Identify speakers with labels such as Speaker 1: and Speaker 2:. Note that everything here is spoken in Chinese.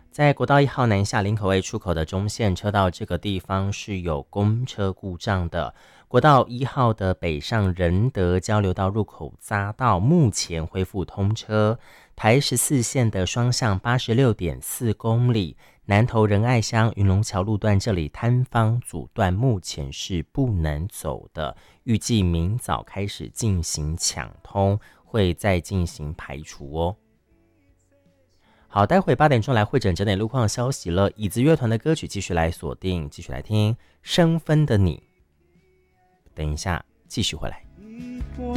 Speaker 1: 在国道1号南下林口A出口的中线车道这个地方是有公车故障的。国道1号的北上仁德交流道入口匝道目前恢复通车，台14线的双向86.4公里，南投仁爱乡云龙桥路段这里摊方阻断，目前是不能走的，预计明早开始进行抢通，会再进行排除哦。好，待会8点钟来会诊整点路况消息了。椅子乐团的歌曲继续来锁定，继续来听《生分的你》。等一下，继续回来。